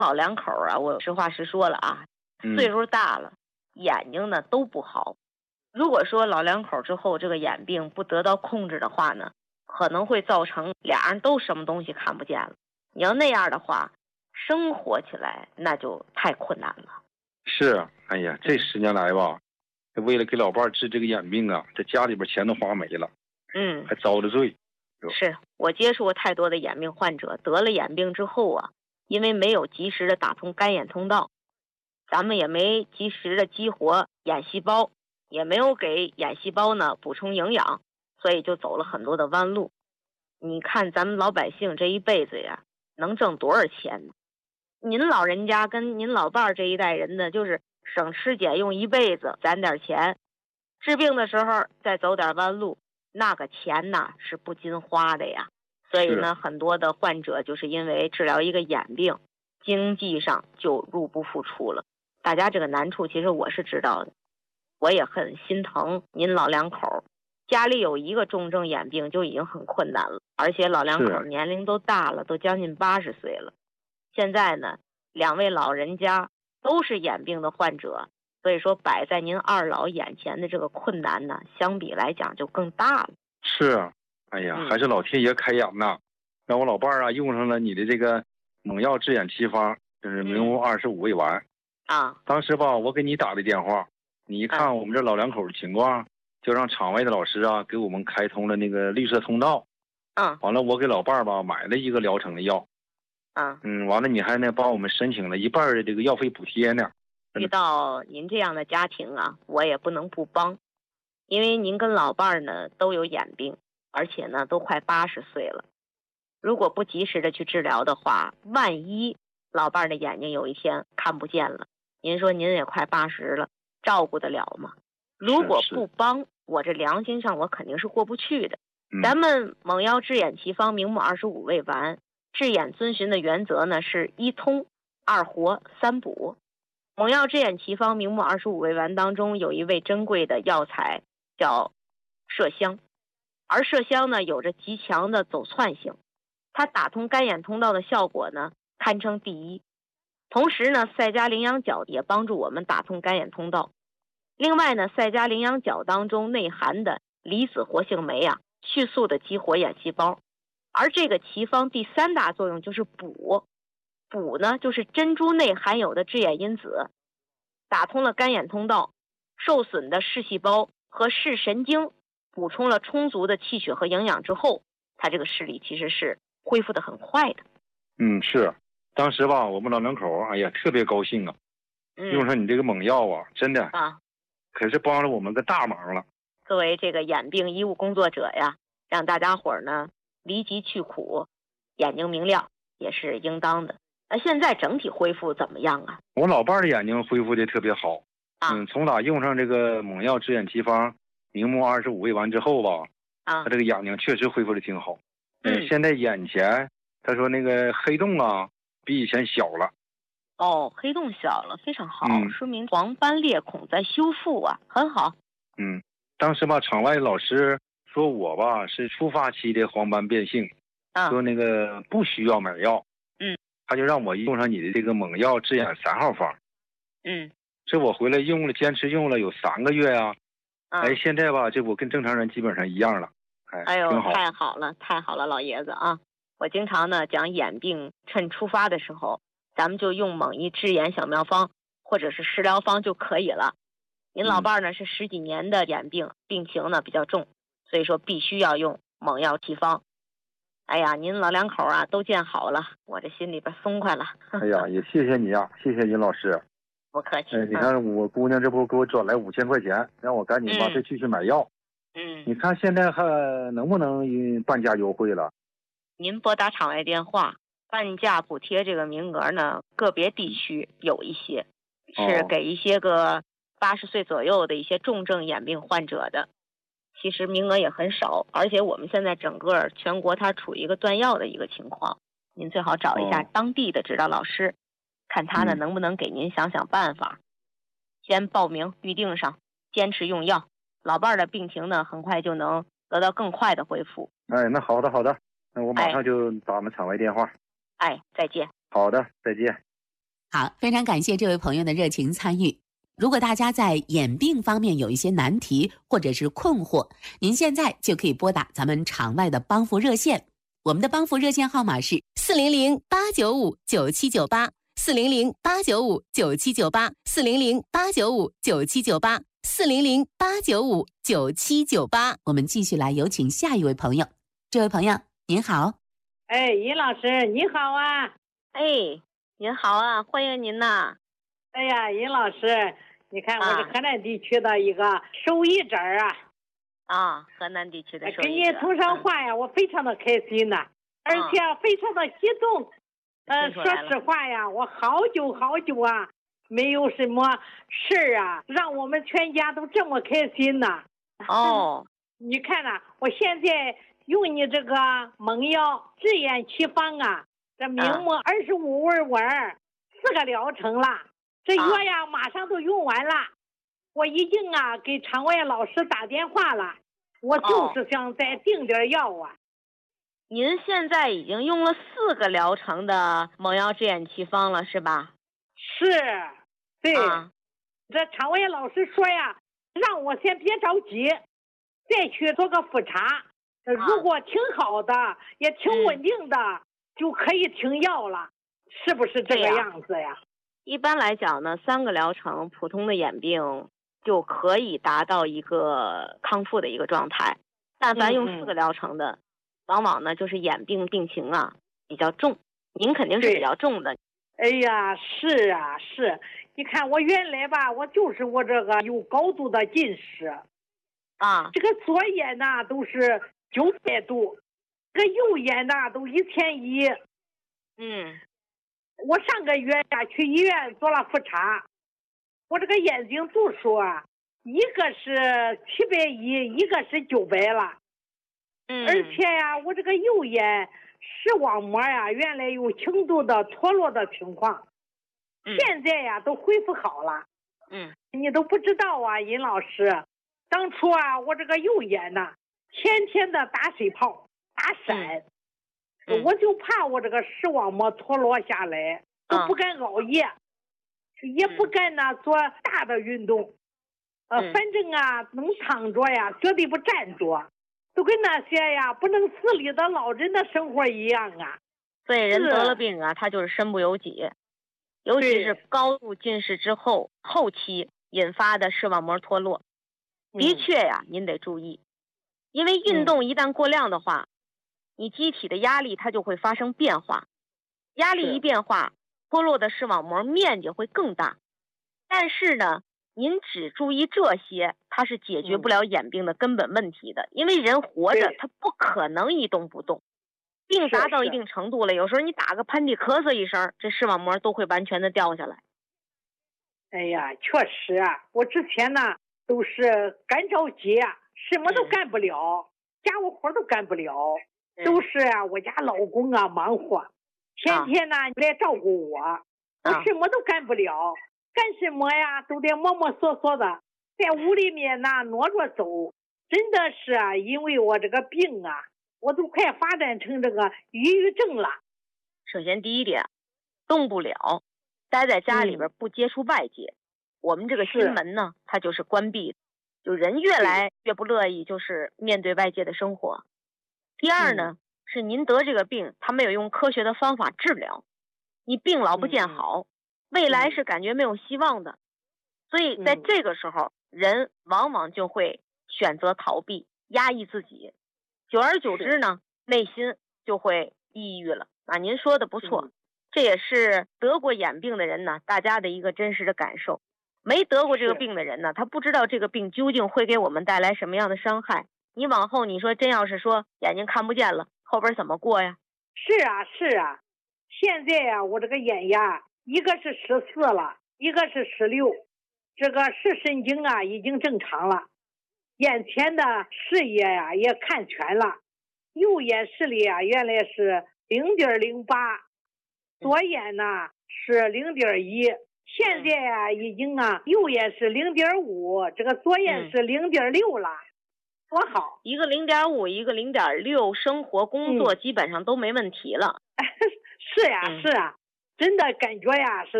老两口啊，我实话实说了啊，岁数大了，眼睛呢都不好。如果说老两口之后这个眼病不得到控制的话呢，可能会造成俩人都什么东西看不见了。你要那样的话，生活起来那就太困难了。 是，哎呀，这10年来吧，为了给老伴儿治这个眼病啊，在家里边钱都花没了，还遭了罪。 是我接触过太多的眼病患者，得了眼病之后啊，因为没有及时的打通干眼通道，咱们也没及时的激活眼细胞，也没有给眼细胞呢补充营养，所以就走了很多的弯路。你看咱们老百姓这一辈子呀，能挣多少钱呢？您老人家跟您老伴儿这一代人呢，就是省吃俭用一辈子攒点钱，治病的时候再走点弯路，那个钱呐是不禁花的呀。所以呢，很多的患者就是因为治疗一个眼病，经济上就入不敷出了。大家这个难处其实我是知道的，我也很心疼您老两口，家里有一个重症眼病就已经很困难了，而且老两口年龄都大了，都将近80岁了。现在呢，2位老人家都是眼病的患者，所以说摆在您二老眼前的这个困难呢，相比来讲就更大了。 是啊，哎呀，还是老天爷开眼呐，让我老伴儿啊用上了你的这个猛药治眼奇方，就是明目25味丸啊。 当时吧，我给你打的电话，你一看我们这老两口的情况，就让场外的老师啊给我们开通了那个绿色通道。完了，我给老伴儿吧买了一个疗程的药。完了你还呢帮我们申请了1半的这个药费补贴呢。 遇到您这样的家庭啊，我也不能不帮，因为您跟老伴儿呢都有眼病，而且呢都快80岁了。如果不及时的去治疗的话，万一老伴儿的眼睛有一天看不见了，您说您也快80了，照顾得了吗？如果不帮，我这良心上我肯定是过不去的。咱们猛药治眼奇方明目25味丸治眼遵循的原则呢是1通、2活、3补。猛药治眼奇方明目25味丸当中有一味珍贵的药材叫麝香，而麝香呢有着极强的走窜性，它打通干眼通道的效果呢堪称第一。同时呢，赛迦羚羊角也帮助我们打通干眼通道。另外呢，赛迦羚羊角当中内含的离子活性酶啊，迅速的激活眼细胞。而这个奇方第3大作用就是补，补呢就是珍珠内含有的治眼因子，打通了干眼通道，受损的视细胞和视神经补充了充足的气血和营养之后，它这个视力其实是恢复的很快的。 是，当时吧我们老两口哎呀特别高兴啊，用上你这个猛药啊，真的可是帮了我们个大忙了。 作为这个眼病医务工作者呀，让大家伙儿呢离疾去苦，眼睛明亮也是应当的。现在整体恢复怎么样啊？ 我老伴儿的眼睛恢复的特别好。从打用上这个猛药治眼奇方明目25味丸之后吧，他这个眼睛确实恢复的挺好。现在眼前他说那个黑洞啊比以前小了。 黑洞小了，非常好，说明黄斑裂孔在修复啊，很好。 当时吧场外老师说我吧是初发期的黄斑变性，说那个不需要买药。他就让我用上你的这个猛药治眼3号方。这我回来用了，坚持用了有3个月呀。现在吧这我跟正常人基本上一样了。挺好。 太好了，太好了，老爷子啊！我经常呢讲眼病趁初发的时候，咱们就用猛一治眼小妙方或者是食疗方就可以了。您老伴儿呢是10几年的眼病，病情呢比较重，所以说必须要用猛药奇方。哎呀，您老两口啊都见好了，我这心里边松快了。 哎呀，也谢谢你啊，谢谢您老师。 不客气。 你看我姑娘这不给我转来5000块钱，让我赶紧吧再继续买药。你看现在还能不能半价优惠了？ 您拨打场外电话，半价补贴这个名额呢，个别地区有一些是给一些个80岁左右的一些重症眼病患者的，其实名额也很少，而且我们现在整个全国它处于一个断药的一个情况，您最好找一下当地的指导老师，看他呢能不能给您想想办法。先报名预定上，坚持用药，老伴儿的病情呢很快就能得到更快的恢复。 那好的，那我马上就打我们场外电话。 再见。 好的，再见。 好，非常感谢这位朋友的热情参与。如果大家在眼病方面有一些难题或者是困惑，您现在就可以拨打咱们场外的帮扶热线，我们的帮扶热线号码是400-895-9798，400-895-9798，400-895-9798。我们继续来有请下一位朋友。这位朋友您好。 尹老师你好啊。 您好啊，欢迎您呐。 哎呀，尹老师，你看我是河南地区的一个手艺者河南地区的手艺者。 跟你通上话呀，我非常的开心呐，而且非常的激动。说实话呀，我好久啊，没有什么事啊，让我们全家都这么开心呐。你看呐，我现在用你这个蒙药治眼齐方啊，这明目25味丸4个疗程了。这药呀，马上都用完了。我已经给场外老师打电话了，我就是想再订点药啊。 您现在已经用了4个疗程的蒙药治眼齐方了，是吧？ 是，对。这场外老师说呀，让我先别着急，再去做个复查。如果挺好的，也挺稳定的，就可以停药了，是不是这个样子呀？ 一般来讲呢，3个疗程，普通的眼病就可以达到一个康复的一个状态。但凡用4个疗程的，往往呢就是眼病病情比较重。您肯定是比较重的。 哎呀，是啊，是。你看我原来吧，我这个有高度的近视这个左眼都是900度，这个右眼都1100。我上个月去医院做了复查，我这个眼睛度数一个是710，一个是900了。而且我这个右眼视网膜原来有轻度的脱落的情况，现在都恢复好了。你都不知道尹老师，当初我这个右眼天天的打水泡打闪。我就怕我这个视网膜脱落下来，都不敢熬夜，也不敢做大的运动。反正能躺着绝对不站着，都跟那些不能自理的老人的生活一样所以人得了病他就是身不由己，尤其是高度近视之后后期引发的视网膜脱落，的确您得注意，因为运动一旦过量的话，你机体的压力它就会发生变化，压力一变化，脱落的视网膜面积会更大。但是呢，您只注意这些，它是解决不了眼病的根本问题的。因为人活着，他不可能一动不动。病达到一定程度了，有时候你打个喷嚏、咳嗽一声，这视网膜都会完全的掉下来。 哎呀，确实我之前都是干着急什么都干不了，家务活都干不了。都是我家老公忙活，天天来照顾我，我什么都干不了，干什么都得摸摸索索的，在屋里面挪着走。真的是因为我这个病我都快发展成这个抑郁症了。 首先第一点，动不了，待在家里边不接触外界，我们这个心门呢它就是关闭的，就人越来越不乐意就是面对外界的生活。第二呢，是您得这个病，他没有用科学的方法治疗，你病老不见好，未来是感觉没有希望的。所以在这个时候，人往往就会选择逃避，压抑自己，久而久之呢，内心就会抑郁了。您说的不错，这也是得过眼病的人呢，大家的一个真实的感受。没得过这个病的人呢，他不知道这个病究竟会给我们带来什么样的伤害。你往后你说真要是说眼睛看不见了，后边怎么过呀？ 是现在我这个眼压一个是14了，一个是16，这个视神经已经正常了，眼前的视野也看全了，右眼视力原来是0.08，左眼是0.1，现在已经右眼是0.5，这个左眼是0.6了。多好， 一个0.5，一个0.6，生活工作基本上都没问题了。 是真的感觉是